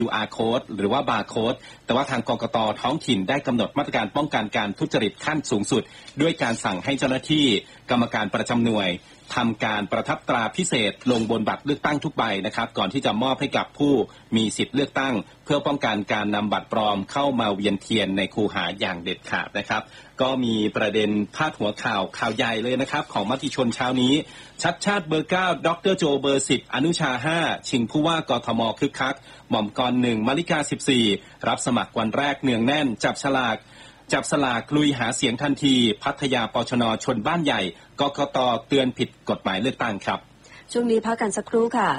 QR code หรือว่า barcode แต่ว่าทางกกต.ท้องถิ่นได้กำหนดมาตรการป้องกันการทุจริตขั้นสูงสุดด้วยการสั่งให้เจ้าหน้าที่กรรมการประจำหน่วยทำการประทับตราพิเศษลงบนบัตรเลือกตั้งทุกใบนะครับก่อนที่จะมอบให้กับผู้มีสิทธิ์เลือกตั้งเพื่อป้องกันการนำบัตรปลอมเข้ามาเวียนเทียนในคูหาอย่างเด็ดขาดนะครับก็มีประเด็นพาดหัวข่าวใหญ่เลยนะครับของมติชนเช้านี้ชัดชาติเบอร์ 9 ดร.โจเบอร์ 10 อนุชา 5 ชิงผู้ว่ากทมคึกคักหม่อมกร1 มลิกา 14 รับสมัครวันแรกเนืองแน่นจับสลากลุยหาเสียงทันทีพัทยาปชน.ชนบ้านใหญ่กกต.เตือนผิดกฎหมายเลือกตั้งครับช่วงนี้พักกันสักครู่ค่ะ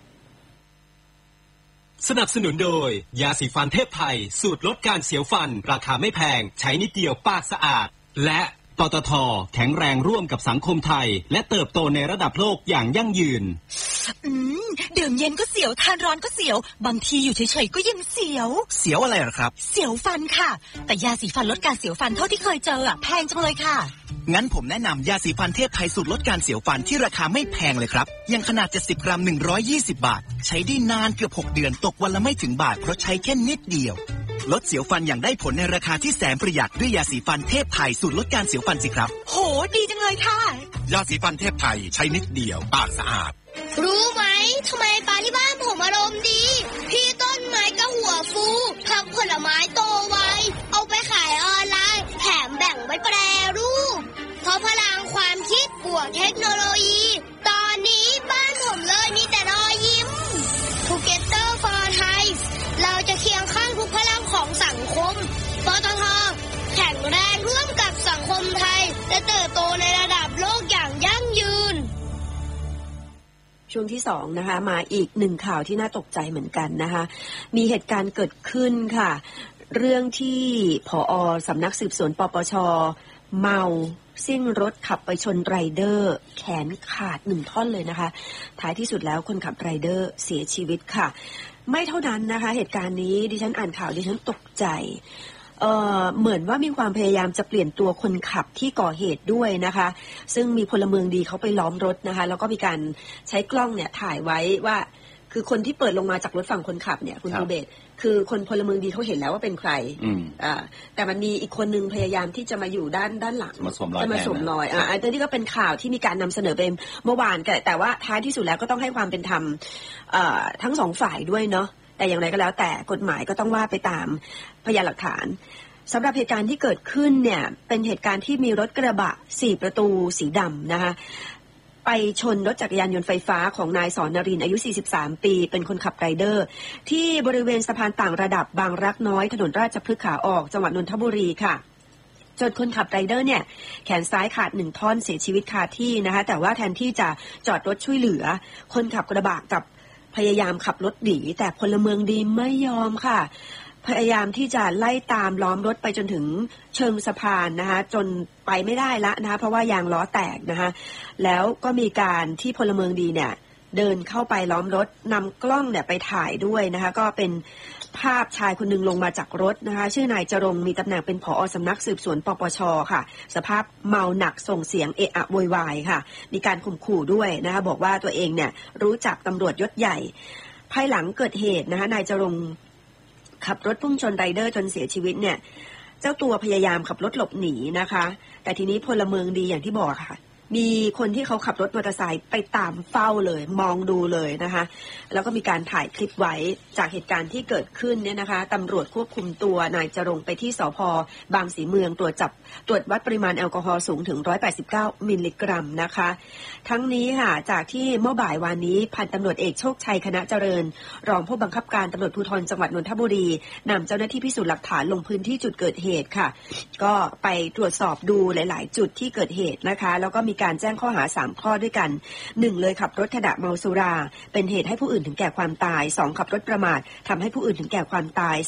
สนับสนุนโดยยาสีฟันเทพไทยสูตรลดการเสียวฟันราคาไม่แพงใช้นิดเดียวปากสะอาดและปตท.แข็งแรงร่วมกับสังคมไทยและเติบโตในระดับโลกอย่างยั่งยืนดื่มเย็นก็เสียวทานร้อนก็เสียวบางทีอยู่เฉยๆก็ยังเสียวอะไรหรอครับเสียวฟันค่ะแต่ยาสีฟันลดการเสียวฟันเท่าที่เคยเจอแพงจังเลยค่ะงั้นผมแนะนำยาสีฟันเทพไทยสูตรลดการเสียวฟันที่ราคาไม่แพงเลยครับยังขนาด70 กรัม120 บาทใช้ได้นานเกือบ6 เดือนตกวันละไม่ถึงบาทเพราะใช้แค่นิดเดียวลดเสียวฟันอย่างได้ผลในราคาที่แสนประหยัดด้วยยาสีฟันเทพไทยสูตรลดการเสียวฟันสิครับโหดีจังเลยค่ะยาสีฟันเทพไทยใช้นิดเดียวปากสะอาดรู้ไหมทำไมปลาที่บ้านผมอารมณ์ดีพี่ต้นไม้ก็หัวฟูผักผลไม้โตไวเอาไปขายออนไลน์แถมแบ่งไว้แปรรูปเพราะพลังความคิดบวกเทคโนโลยีตอนนี้บ้านผมเลยมีแต่รอยยิ้ม Together for Thai เราจะเคียงข้างทุกพลังของสังคมปตท.แข็งแรงร่วมกับสังคมไทยและเติบโตในระดับโลกอย่างยั่งยืนช่วงที่2นะคะมาอีก1ข่าวที่น่าตกใจเหมือนกันนะคะมีเหตุการณ์เกิดขึ้นค่ะเรื่องที่ผอ.สำนักสืบสวนปปช.เมาซิ่งรถขับไปชนไรเดอร์แขนขาด1 ท่อนเลยนะคะท้ายที่สุดแล้วคนขับไรเดอร์เสียชีวิตค่ะไม่เท่านั้นนะคะเหตุการณ์นี้ดิฉันอ่านข่าวดิฉันตกใจเหมือนว่ามีความพยายามจะเปลี่ยนตัวคนขับที่ก่อเหตุด้วยนะคะซึ่งมีพลเมืองดีเขาไปล้อมรถนะคะแล้วก็มีการใช้กล้องเนี่ยถ่ายไว้ว่าคือคนที่เปิดลงมาจากรถฝั่งคนขับเนี่ยคุณภูเบศคือคนพลเมืองดีเขาเห็นแล้วว่าเป็นใครแต่มันมีอีกคนนึงพยายามที่จะมาอยู่ด้านหลังจะมาสวมรอยอันนี้ก็เป็นข่าวที่มีการนำเสนอไปเมื่อวานแต่ว่าท้ายที่สุดแล้วก็ต้องให้ความเป็นธรรมทั้งสองฝ่ายด้วยเนาะแต่อย่างไรก็แล้วแต่กฎหมายก็ต้องว่าไปตามพยานหลักฐานสำหรับเหตุการณ์ที่เกิดขึ้นเนี่ยเป็นเหตุการณ์ที่มีรถกระบะ4 ประตูสีดำนะคะไปชนรถจักรยานยนต์ไฟฟ้าของนายสอนนรินทร์อายุ43 ปีเป็นคนขับไรเดอร์ที่บริเวณสะพานต่างระดับบางรักน้อยถนนราชพฤกษ์ขาออกจังหวัดนนทบุรีค่ะจนคนขับไรเดอร์เนี่ยแขนซ้ายขาด1 ท่อนเสียชีวิตคาที่นะคะแต่ว่าแทนที่จะจอดรถช่วยเหลือคนขับกระบะกับพยายามขับรถหนีแต่พลเมืองดีไม่ยอมค่ะพยายามที่จะไล่ตามล้อมรถไปจนถึงเชิงสะพานนะคะจนไปไม่ได้ละนะคะเพราะว่ายางล้อแตกนะคะแล้วก็มีการที่พลเมืองดีเนี่ยเดินเข้าไปล้อมรถนำกล้องเนี่ยไปถ่ายด้วยนะคะก็เป็นภาพชายคนนึงลงมาจากรถนะคะชื่อนายจรงมีตำแหน่งเป็นผอ.สำนักสืบสวนปปช.ค่ะสภาพเมาหนักส่งเสียงเอะอะโวยวายค่ะมีการข่มขู่ด้วยนะคะบอกว่าตัวเองเนี่ยรู้จักตำรวจยศใหญ่ภายหลังเกิดเหตุนะคะนายจรงขับรถพุ่งชนไรเดอร์จนเสียชีวิตเนี่ยเจ้าตัวพยายามขับรถหลบหนีนะคะแต่ทีนี้พลเมืองดีอย่างที่บอกค่ะมีคนที่เขาขับรถมอเตอร์ไซค์ไปตามเฝ้าเลยมองดูเลยนะคะแล้วก็มีการถ่ายคลิปไว้จากเหตุการณ์ที่เกิดขึ้นเนี่ยนะคะตำรวจควบคุมตัวนายจรงไปที่สภ.บางสีเมืองตรวจวัดปริมาณแอลกอฮอล์สูงถึง189 มิลลิกรัมนะคะทั้งนี้ค่ะจากที่เมื่อบ่ายวานนี้พันตำรวจเอกโชคชัยคณะเจริญรองผู้บังคับการตำรวจภูธรจังหวัดนนทบุรีนำเจ้าหน้าที่พิสูจน์หลักฐานลงพื้นที่จุดเกิดเหตุค่ะก็ไปตรวจสอบดูหลายๆจุดที่เกิดเหตุนะคะแล้วก็มีการแจ้งข้อหา3 ข้อด้วยกัน1เลยขับรถขณะเมาสุราเป็นเหตุให้ผู้อื่นถึงแก่ความตาย2ขับรถประมาททำให้ผู้อื่นถึงแก่ความตาย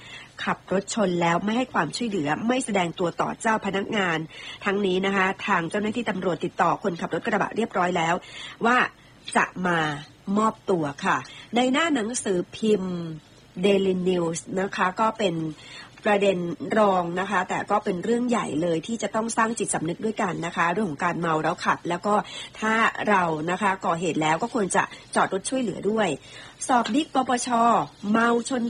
3ขับรถชนแล้วไม่ให้ความช่วยเหลือไม่แสดงตัวต่อเจ้าพนักงานทั้งนี้นะคะทางเจ้าหน้าที่ตำรวจติดต่อคนขับรถกระบะเรียบร้อยแล้วว่าจะมามอบตัวค่ะในหน้าหนังสือพิมพ์ Daily News นะคะก็เป็นประเด็นรองนะคะแต่ก็เป็นเรื่องใหญ่เลยที่จะต้องสร้างจิตสำนึกด้วยกันนะคะเรื่องของการเมาแล้วขับแล้วก็ถ้าเรานะคะก่อเหตุแล้วก็ควรจะจอดรถช่วยเหลือด้วยสอบบิ๊กปปช.เมาชน